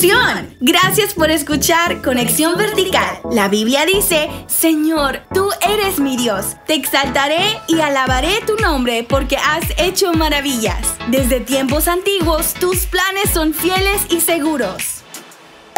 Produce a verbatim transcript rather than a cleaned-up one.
conclusión. Gracias por escuchar Conexión Vertical. La Biblia dice, Señor, tú eres mi Dios. Te exaltaré y alabaré tu nombre porque has hecho maravillas. Desde tiempos antiguos, tus planes son fieles y seguros.